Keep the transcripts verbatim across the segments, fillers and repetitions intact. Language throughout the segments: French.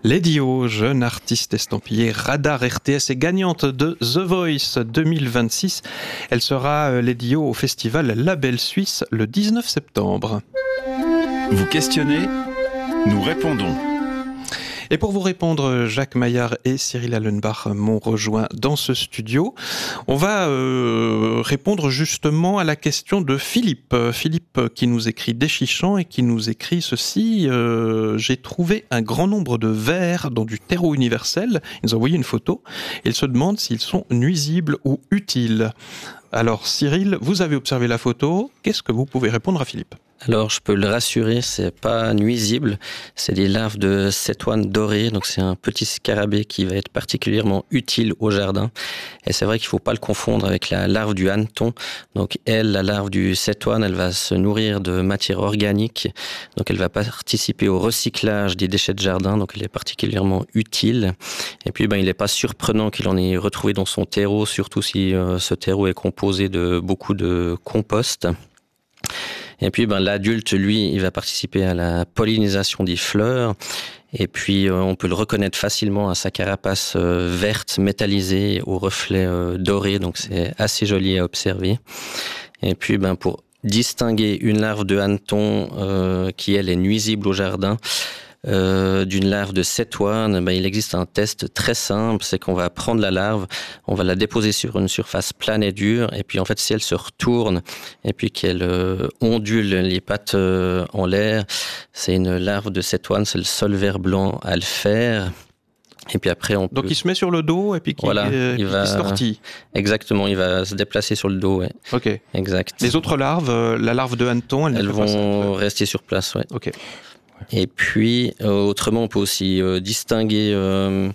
Lady O, jeune artiste estampillée Radar R T S et gagnante de The Voice deux mille vingt-six. Elle sera Lady O au festival Label Suisse le dix-neuf septembre. Vous questionnez, nous répondons. Et pour vous répondre, Jacques Maillard et Cyril Allenbach m'ont rejoint dans ce studio. On va euh, répondre justement à la question de Philippe. Philippe qui nous écrit Déchichant et qui nous écrit ceci. Euh, J'ai trouvé un grand nombre de vers dans du terreau universel. Il nous a envoyé une photo. Il se demande s'ils sont nuisibles ou utiles. Alors Cyril, vous avez observé la photo. Qu'est-ce que vous pouvez répondre à Philippe ? Alors, je peux le rassurer, c'est pas nuisible. C'est des larves de cétoine dorée, donc c'est un petit scarabée qui va être particulièrement utile au jardin. Et c'est vrai qu'il faut pas le confondre avec la larve du hanneton. Donc, elle, la larve du cétoine, elle va se nourrir de matière organique. Donc, elle va participer au recyclage des déchets de jardin. Donc, elle est particulièrement utile. Et puis, ben, il n'est pas surprenant qu'il en ait retrouvé dans son terreau, surtout si euh, ce terreau est composé de beaucoup de compost. Et puis, ben, l'adulte, lui, il va participer à la pollinisation des fleurs. Et puis, euh, on peut le reconnaître facilement à sa carapace euh, verte, métallisée, aux reflets euh, dorés. Donc, c'est assez joli à observer. Et puis, ben, pour distinguer une larve de hanneton euh, qui, elle, est nuisible au jardin, Euh, d'une larve de cétoine, ben, il existe un test très simple, c'est qu'on va prendre la larve, on va la déposer sur une surface plane et dure, et puis en fait si elle se retourne et puis qu'elle euh, ondule les pattes euh, en l'air, c'est une larve de cétoine, c'est le seul ver blanc à le faire. Et puis après, on Donc peut... il se met sur le dos et puis qu'il voilà, euh, il va... sortit. Exactement, il va se déplacer sur le dos. Ouais. Ok. Exact. Les autres larves, euh, la larve de hanneton, elles, elles ne vont pas rester sur place. Ouais. Ok. Et puis, euh, autrement, on peut aussi euh, distinguer euh,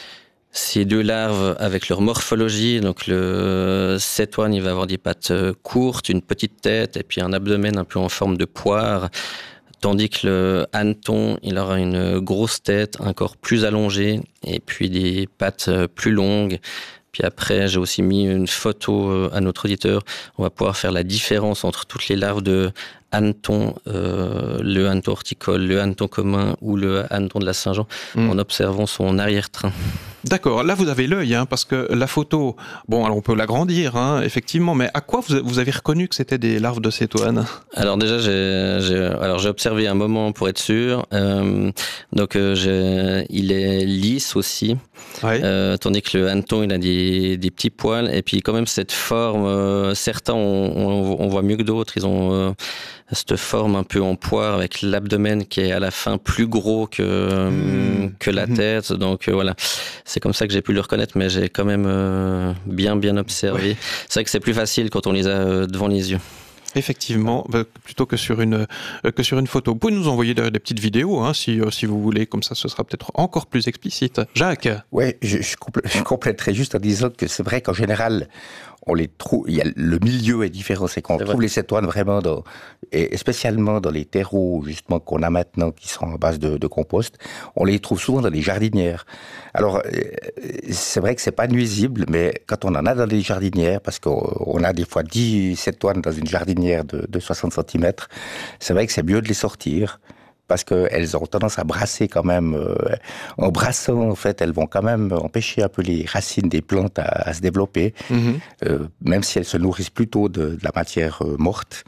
ces deux larves avec leur morphologie. Donc, le cétoine, il va avoir des pattes courtes, une petite tête et puis un abdomen un peu en forme de poire. Tandis que le hanneton, il aura une grosse tête, un corps plus allongé et puis des pattes plus longues. Puis après, j'ai aussi mis une photo à notre auditeur. On va pouvoir faire la différence entre toutes les larves de hanneton, euh, le hanneton horticole, le hanneton commun ou le hanneton de la Saint-Jean, mmh. en observant son arrière-train. D'accord, là vous avez l'œil, hein, parce que la photo, bon, alors on peut l'agrandir, hein, effectivement, mais à quoi vous, vous avez reconnu que c'était des larves de cétoine ? Alors déjà, j'ai, j'ai, alors j'ai observé un moment pour être sûr. Euh, donc euh, j'ai, il est lisse aussi, ouais. euh, tandis que le hanneton, il a des, des petits poils, et puis quand même cette forme, euh, certains on, on, on voit mieux que d'autres, ils ont euh, cette forme un peu en poire avec l'abdomen qui est à la fin plus gros que, mmh. que la tête. Donc euh, voilà, c'est comme ça que j'ai pu le reconnaître, mais j'ai quand même euh, bien bien observé. Ouais. C'est vrai que c'est plus facile quand on les a euh, devant les yeux. Effectivement, bah, plutôt que sur une euh, que sur une photo. Vous pouvez nous envoyer des, des petites vidéos, hein, si euh, si vous voulez, comme ça, ce sera peut-être encore plus explicite. Jacques. Oui, je, je, complè- je compléterai juste en disant que c'est vrai qu'en général, on les trouve. Il y a, le milieu est différent, c'est qu'on c'est trouve vrai. Les cétoines vraiment dans, et spécialement dans les terreaux justement qu'on a maintenant, qui sont à base de, de compost. On les trouve souvent dans les jardinières. Alors c'est vrai que c'est pas nuisible, mais quand on en a dans les jardinières, parce qu'on a des fois dix cétoines dans une jardinière de, de soixante centimètres, c'est vrai que c'est mieux de les sortir. Parce qu'elles ont tendance à brasser quand même. Euh, en brassant, en fait, elles vont quand même empêcher un peu les racines des plantes à, à se développer, mmh. euh, même si elles se nourrissent plutôt de, de la matière euh, morte.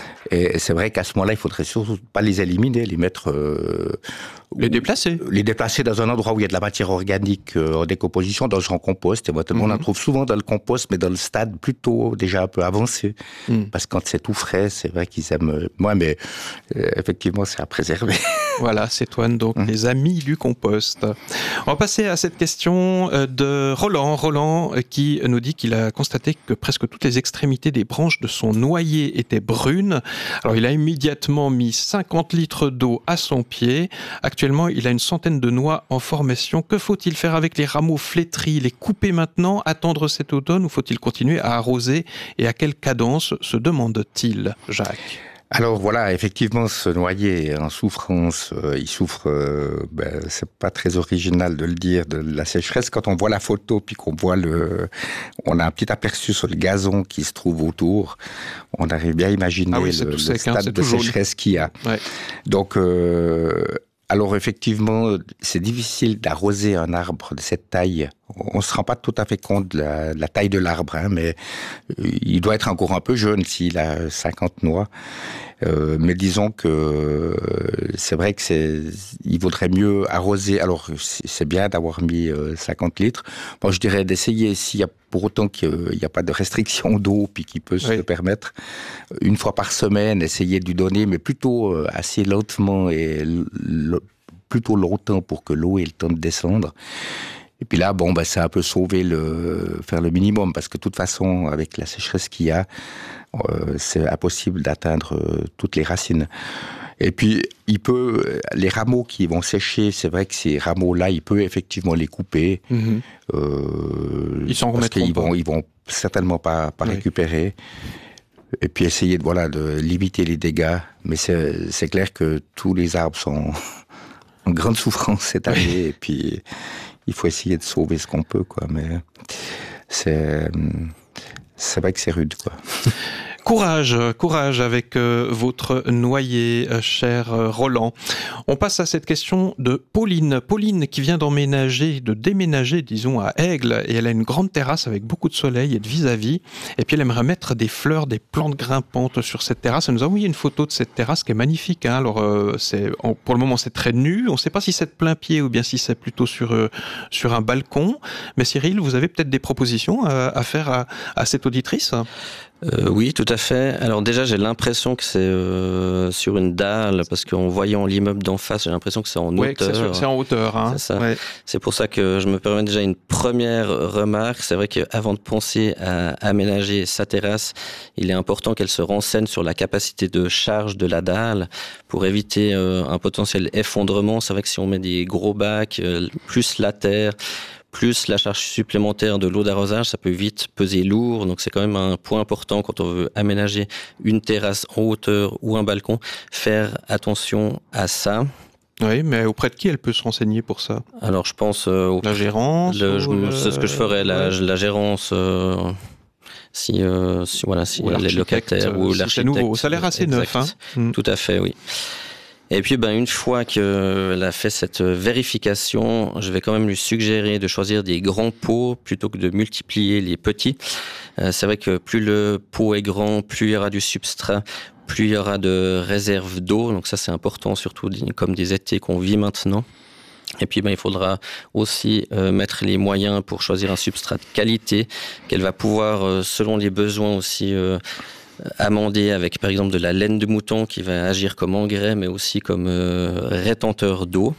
Et c'est vrai qu'à ce moment-là, il faudrait surtout pas les éliminer, les mettre... Euh, les déplacer. Les déplacer dans un endroit où il y a de la matière organique euh, en décomposition, dans un compost. Et moi, mmh. on en trouve souvent dans le compost, mais dans le stade plutôt déjà un peu avancé. Mmh. Parce que quand c'est tout frais, c'est vrai qu'ils aiment moins, mais euh, effectivement, c'est à préserver. Voilà, cétoine, donc mmh. les amis du compost. On va passer à cette question de Roland. Roland qui nous dit qu'il a constaté que presque toutes les extrémités des branches de son noyer étaient brunes. Alors, il a immédiatement mis cinquante litres d'eau à son pied. Actuellement, il a une centaine de noix en formation. Que faut-il faire avec les rameaux flétris ? Les couper maintenant, attendre cet automne, ou faut-il continuer à arroser ? Et à quelle cadence se demande-t-il, Jacques ? Alors voilà, effectivement, ce noyer est en souffrance. Euh, il souffre, euh, ben, c'est pas très original de le dire, de la sécheresse. Quand on voit la photo, puis qu'on voit le... On a un petit aperçu sur le gazon qui se trouve autour. On arrive bien à imaginer ah oui, le, le sec, stade hein, de sécheresse qu'il y a. Ouais. Donc... Euh, Alors effectivement, c'est difficile d'arroser un arbre de cette taille. On ne se rend pas tout à fait compte de la, de la taille de l'arbre, hein, mais il doit être encore un peu jeune s'il a cinquante noix. Euh, mais disons que c'est vrai que c'est, il vaudrait mieux arroser. Alors c'est bien d'avoir mis cinquante litres. Moi je dirais d'essayer, s'il y a pour autant qu'il n'y a pas de restriction d'eau puis qu'il peut oui. se le permettre, une fois par semaine, essayer de lui donner, mais plutôt assez lentement et l- plutôt longtemps pour que l'eau ait le temps de descendre. Et puis là, bon, bah, c'est un peu sauver le, faire le minimum, parce que de toute façon, avec la sécheresse qu'il y a, euh, c'est impossible d'atteindre euh, toutes les racines. Et puis, il peut, les rameaux qui vont sécher, c'est vrai que ces rameaux-là, il peut effectivement les couper. Mmh. Euh, ils s'en parce remettront qu'ils pas. vont, ils vont certainement pas, pas oui. récupérer. Et puis essayer de, voilà, de limiter les dégâts. Mais c'est, c'est clair que tous les arbres sont en grande souffrance cette année. Oui. Et puis, il faut essayer de sauver ce qu'on peut, quoi. Mais c'est, c'est vrai que c'est rude, quoi. Courage, courage avec euh, votre noyer, euh, cher euh, Roland. On passe à cette question de Pauline. Pauline qui vient d'emménager, de déménager, disons, à Aigle, et elle a une grande terrasse avec beaucoup de soleil et de vis-à-vis. Et puis elle aimerait mettre des fleurs, des plantes grimpantes sur cette terrasse. Elle nous a envoyé une photo de cette terrasse qui est magnifique. Hein. Alors, euh, c'est, on, pour le moment, c'est très nu. On ne sait pas si c'est de plein pied ou bien si c'est plutôt sur euh, sur un balcon. Mais Cyril, vous avez peut-être des propositions à, à faire à, à cette auditrice ? Euh, oui, tout à fait. Alors déjà, j'ai l'impression que c'est euh, sur une dalle, parce qu'en voyant l'immeuble d'en face, j'ai l'impression que c'est en ouais, hauteur. Que c'est, c'est en hauteur. Hein. C'est ça. Ouais. C'est pour ça que je me permets déjà une première remarque. C'est vrai qu'avant de penser à aménager sa terrasse, il est important qu'elle se renseigne sur la capacité de charge de la dalle pour éviter euh, un potentiel effondrement. C'est vrai que si on met des gros bacs, euh, plus la terre, plus la charge supplémentaire de l'eau d'arrosage, ça peut vite peser lourd. Donc c'est quand même un point important quand on veut aménager une terrasse en hauteur ou un balcon, faire attention à ça. Oui, mais auprès de qui elle peut se renseigner pour ça ? Alors je pense euh, au la gérance. Le, je, le... C'est ce que je ferais, la, ouais. la gérance. Euh, si, euh, si voilà, si les locataires ou si l'architecte. C'est nouveau, ça a l'air assez exact. neuf. Hein. Tout à fait, oui. Et puis, ben, une fois qu'elle a fait cette vérification, je vais quand même lui suggérer de choisir des grands pots plutôt que de multiplier les petits. Euh, c'est vrai que plus le pot est grand, plus il y aura du substrat, plus il y aura de réserves d'eau. Donc ça, c'est important, surtout comme des étés qu'on vit maintenant. Et puis, ben, il faudra aussi euh, mettre les moyens pour choisir un substrat de qualité qu'elle va pouvoir, euh, selon les besoins aussi, euh, amender avec par exemple de la laine de mouton qui va agir comme engrais mais aussi comme euh, rétenteur d'eau.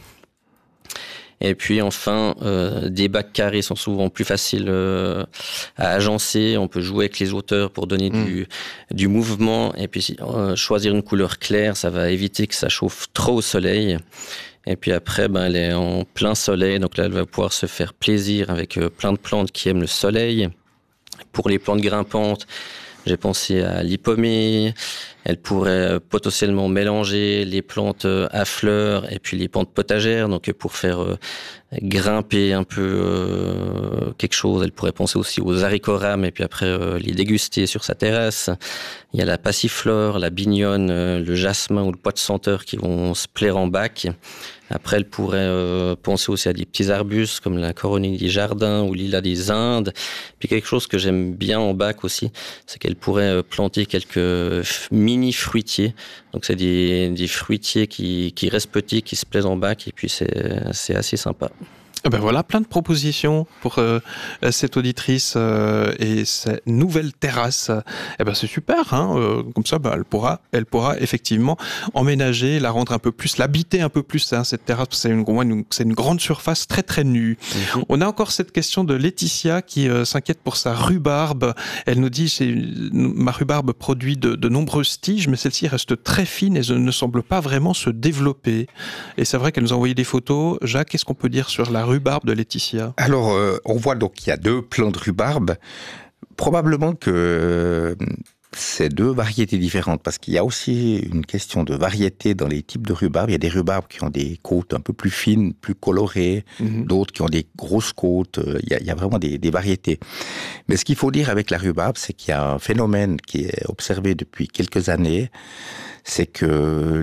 Et puis enfin, euh, des bacs carrés sont souvent plus faciles euh, à agencer. On peut jouer avec les hauteurs pour donner mmh. du, du mouvement. Et puis euh, choisir une couleur claire, ça va éviter que ça chauffe trop au soleil. Et puis après, ben, elle est en plein soleil, donc là elle va pouvoir se faire plaisir avec euh, plein de plantes qui aiment le soleil. Pour les plantes grimpantes, j'ai pensé à l'hypomée. Elle pourrait potentiellement mélanger les plantes à fleurs et puis les plantes potagères. Donc, pour faire grimper un peu euh, quelque chose, elle pourrait penser aussi aux haricots rames et puis après euh, les déguster sur sa terrasse. Il y a la passiflore, la bignonne, euh, le jasmin ou le pois de senteur qui vont se plaire en bac. Après, elle pourrait euh, penser aussi à des petits arbustes comme la coronie des jardins ou l'île des Indes. Puis quelque chose que j'aime bien en bac aussi, c'est qu'elle pourrait planter quelques mini-fruitiers. Donc c'est des, des fruitiers qui, qui restent petits, qui se plaisent en bac et puis c'est, c'est assez sympa. Ben voilà, plein de propositions pour euh, cette auditrice euh, et cette nouvelle terrasse. Eh ben c'est super, hein euh, comme ça, ben, elle pourra, elle pourra effectivement emménager, la rendre un peu plus, l'habiter un peu plus. Hein, cette terrasse, c'est une, une, c'est une grande surface très très nue. Mm-hmm. On a encore cette question de Laetitia qui euh, s'inquiète pour sa rhubarbe. Elle nous dit, c'est une, ma rhubarbe produit de, de nombreuses tiges, mais celle-ci reste très fine et ne semble pas vraiment se développer. Et c'est vrai qu'elle nous a envoyé des photos. Jacques, qu'est-ce qu'on peut dire sur la rhubarbe rhubarbe de Laetitia? Alors, euh, on voit donc qu'il y a deux plants de rhubarbe. Probablement que euh, c'est deux variétés différentes, parce qu'il y a aussi une question de variété dans les types de rhubarbe. Il y a des rhubarbes qui ont des côtes un peu plus fines, plus colorées, mm-hmm. d'autres qui ont des grosses côtes. Il y a, il y a vraiment des, des variétés. Mais ce qu'il faut dire avec la rhubarbe, c'est qu'il y a un phénomène qui est observé depuis quelques années, c'est que les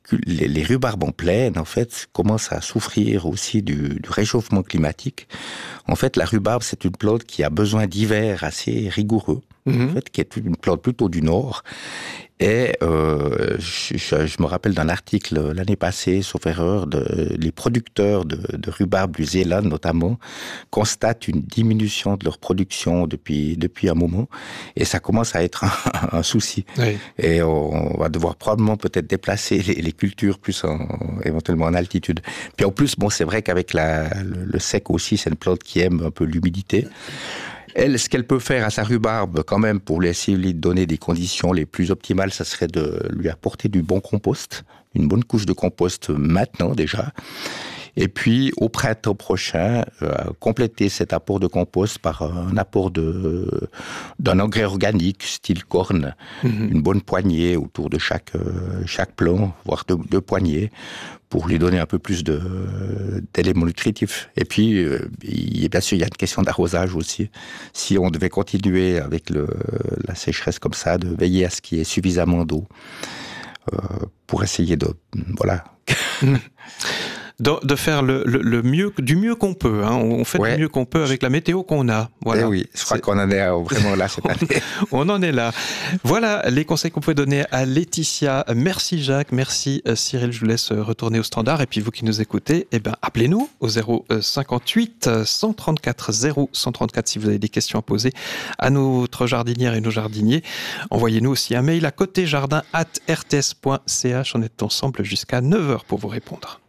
les, les rhubarbes en plaine, en fait, commencent à souffrir aussi du, du réchauffement climatique. En fait, la rhubarbe, c'est une plante qui a besoin d'hiver assez rigoureux, mmh. en fait, qui est une plante plutôt du nord. Et euh, je, je, je me rappelle d'un article l'année passée, sauf erreur, de, les producteurs de, de rhubarbe du Zéland notamment constatent une diminution de leur production depuis, depuis un moment. Et ça commence à être un, un souci. Oui. Et on, on va devoir probablement peut-être déplacer les, les cultures plus en, éventuellement en altitude. Puis en plus, bon, c'est vrai qu'avec la, le, le sec aussi, c'est une plante qui aime un peu l'humidité. Elle, ce qu'elle peut faire à sa rhubarbe, quand même, pour lui essayer de lui donner des conditions les plus optimales, ça serait de lui apporter du bon compost, une bonne couche de compost maintenant déjà. Et puis, au printemps prochain, euh, compléter cet apport de compost par un apport de, d'un engrais organique, style corne, mmh. une bonne poignée autour de chaque, euh, chaque plant, voire deux, deux poignées, pour lui donner un peu plus de, d'éléments nutritifs. Et puis, euh, il, bien sûr, il y a une question d'arrosage aussi. Si on devait continuer avec le, la sécheresse comme ça, de veiller à ce qu'il y ait suffisamment d'eau euh, pour essayer de... Voilà. De, de faire le, le, le mieux, du mieux qu'on peut. Hein. On fait ouais. du mieux qu'on peut avec la météo qu'on a. Voilà. Eh oui, je crois c'est... qu'on en est vraiment là cette année. On en est là. Voilà les conseils qu'on pouvait donner à Laetitia. Merci Jacques, merci Cyril. Je vous laisse retourner au standard. Et puis vous qui nous écoutez, eh ben, appelez-nous au zéro cinquante-huit cent trente-quatre zéro cent trente-quatre si vous avez des questions à poser à notre jardinière et nos jardiniers. Envoyez-nous aussi un mail à côté jardin arobase r t s point c h. On est ensemble jusqu'à neuf heures pour vous répondre.